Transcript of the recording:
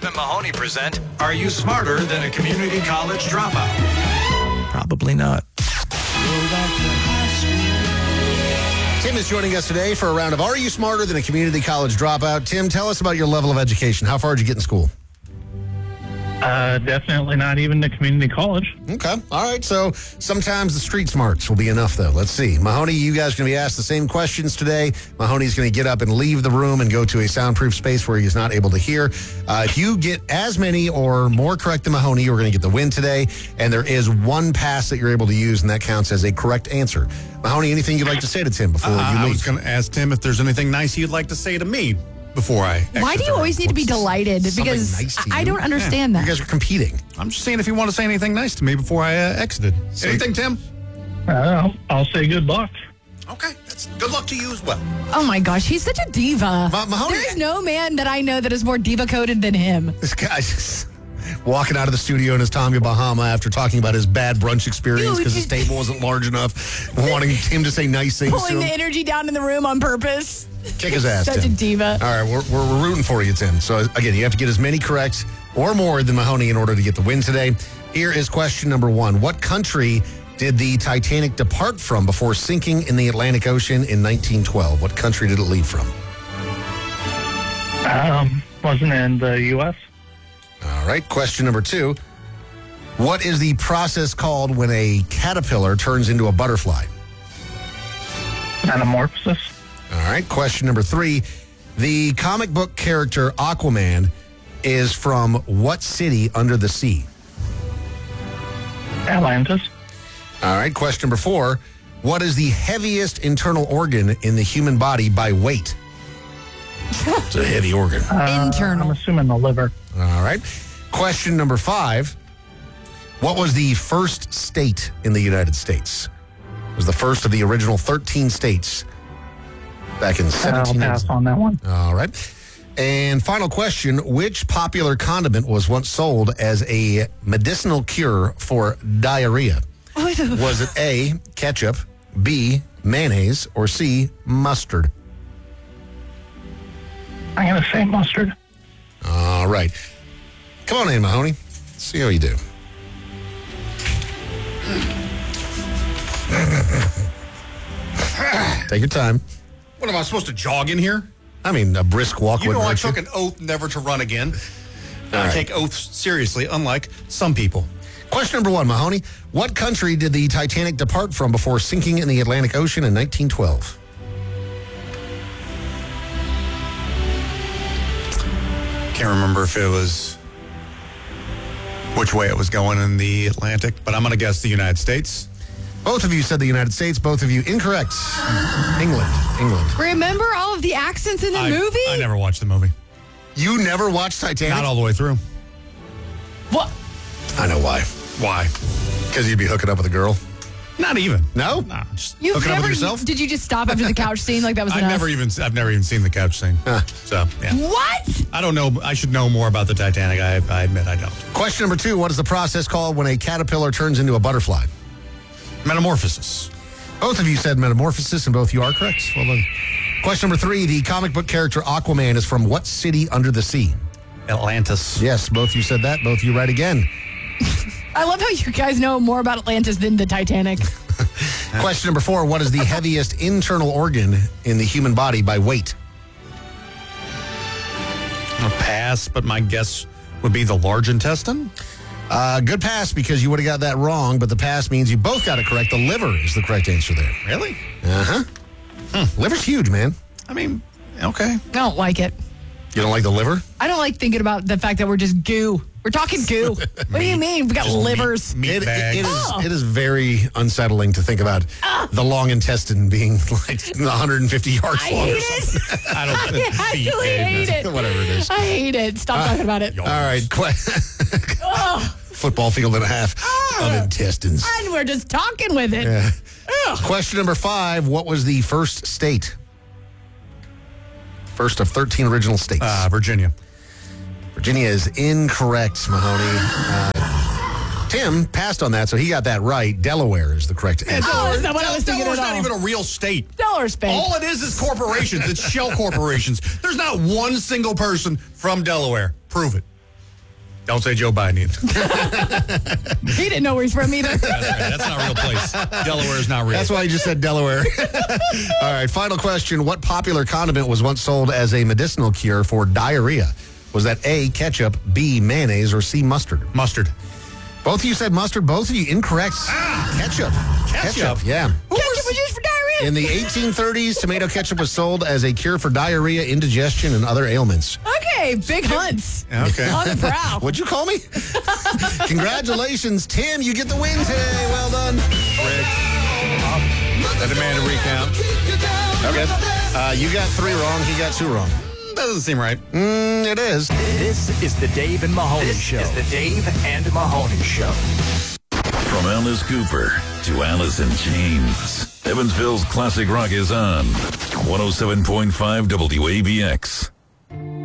Tim and Mahoney present, Are You Smarter Than a Community College Dropout? Probably not. Tim is joining us today for a round of Are You Smarter Than a Community College Dropout? Tim, tell us about your level of education. How far did you get in school? Definitely not even the community college. Okay. All right. So sometimes the street smarts will be enough, though. Let's see. Mahoney, you guys are going to be asked the same questions today. Mahoney's going to get up and leave the room and go to a soundproof space where he's not able to hear. If you get as many or more correct than Mahoney, you're going to get the win today. And there is one pass that you're able to use, and that counts as a correct answer. Mahoney, anything you'd like to say to Tim before you leave? I was going to ask Tim if there's anything nice he'd like to say to me before I... Why do you always need to be delighted? Because nice to I you? don't understand that. You guys are competing. I'm just saying if you want to say anything nice to me before I exited. Anything, Tim? I'll say good luck. Okay. Good luck to you as well. Oh my gosh, he's such a diva. Mahoney- There's no man that I know that is more diva-coded than him. This guy's just walking out of the studio in his Tommy Bahama after talking about his bad brunch experience because his table wasn't large enough, wanting him to say nice things to Pulling the him. energy down in the room on purpose. Kick his ass, Such Tim. a diva. All right, we're rooting for you, Tim. So, again, you have to get as many correct or more than Mahoney in order to get the win today. Here is question number one. What country did the Titanic depart from before sinking in the Atlantic Ocean in 1912? What country did it leave from? Wasn't in the U.S. All right, question number two. What is the process called when a caterpillar turns into a butterfly? Metamorphosis. All right, question number three. The comic book character Aquaman is from what city under the sea? Atlantis. All right, question number four. What is the heaviest internal organ in the human body by weight? It's a heavy organ. Internal. I'm assuming the liver. All right. Question number five. What was the first state in the United States? It was the first of the original 13 states back in I'll 17. pass on that one. All right. And final question. Which popular condiment was once sold as a medicinal cure for diarrhea? Was it A, ketchup, B, mayonnaise, or C, mustard? I'm going to say mustard. All right. Come on in, Mahoney. Let's see how you do. Take your time. What, am I supposed to jog in here? I mean, a brisk walk. You know wouldn't I hurt took an oath never to run again. I right. take oaths seriously, unlike some people. Question number one, Mahoney. What country did the Titanic depart from before sinking in the Atlantic Ocean in 1912? Can't remember if it was which way it was going in the Atlantic, but I'm going to guess the United States. Both of you said the United States. Both of you incorrect. England. Remember all of the accents in the movie? I never watched the movie. You never watched Titanic? Not all the way through. What? I know why. Why? Because you'd be hooking up with a girl. Not even. No? Nah, just You've Hooking up with never, yourself? Did you just stop after the couch scene like that was I've enough? never even seen the couch scene. So, yeah. What? I don't know. I should know more about the Titanic. I admit I don't. Question number two. What is the process called when a caterpillar turns into a butterfly? Metamorphosis. Both of you said metamorphosis, and both you are correct. Well done. Question number three. The comic book character Aquaman is from what city under the sea? Atlantis. Yes, both you said that. Both you right again. I love how you guys know more about Atlantis than the Titanic. Question number four. What is the heaviest internal organ in the human body by weight? I'll pass, but my guess would be the large intestine. Good pass because you would have got that wrong, but the pass means you both got it correct. The liver is the correct answer there. Really? Uh-huh. Liver's huge, man. I mean, okay. I don't like it. You don't like the liver? I don't like thinking about the fact that we're just goo. We're talking goo. What do you mean? We got Just livers. meat bags. It is very unsettling to think about the long intestine being like 150 yards I long hate or it. something. I don't I actually hate it. Whatever it is. I hate it. Stop talking about it. All right. Football field and a half of intestines. And we're just talking with it. Yeah. Question number five. What was the first state? First of 13 original states. Virginia. Virginia is incorrect, Mahoney. Tim passed on that, so he got that right. Delaware is the correct answer. Oh, is that what I was thinking Delaware's at not all? even a real state. Delaware's fake. All it is corporations. It's shell corporations. There's not one single person from Delaware. Prove it. Don't say Joe Biden. He didn't know where he's from either. That's right. That's not a real place. Delaware is not real. That's why I just said Delaware. All right, final question. What popular condiment was once sold as a medicinal cure for diarrhea? Was that A, ketchup, B, mayonnaise, or C, mustard? Mustard. Both of you said mustard. Both of you incorrect. Ketchup. Ketchup? Yeah. Ketchup was used for diarrhea. In the 1830s, tomato ketchup was sold as a cure for diarrhea, indigestion, and other ailments. Okay, big hunts. Okay. On the prowl. What'd you call me? Congratulations, Tim. You get the win today. Well done. I demand a recount. Okay. You got 3 wrong. He got 2 wrong. That doesn't seem right. It is. This is the Dave and Mahoney Show. This is the Dave and Mahoney Show. From Alice Cooper to Alice in Chains, Evansville's classic rock is on 107.5 WABX.